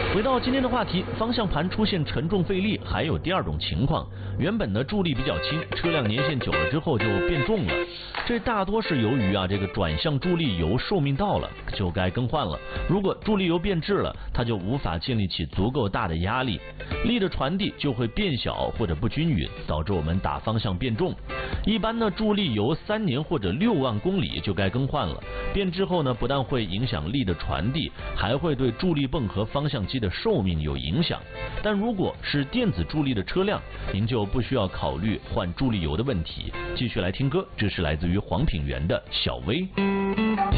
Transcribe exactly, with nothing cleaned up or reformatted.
回到今天的话题，方向盘出现沉重费力，还有第二种情况，原本呢助力比较轻，车辆年限久了之后就变重了。这大多是由于啊这个转向助力油寿命到了，就该更换了。如果助力油变质了，它就无法建立起足够大的压力，力的传递就会变小或者不均匀，导致我们打方向变重。一般呢助力油三年或者六万公里就该更换了。变质后呢，不但会影响力的传递，还会对助力泵和方向机的寿命有影响。但如果是电子助力的车辆，您就不需要考虑换助力油的问题。继续来听歌，这是来自于黄品源的小薇。